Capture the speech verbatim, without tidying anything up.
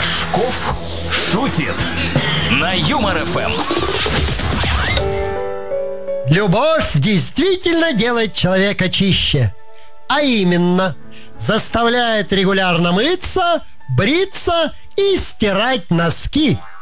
Рожков шутит на Юмор эф эм. Любовь действительно делает человека чище. А именно, заставляет регулярно мыться, бриться и стирать носки.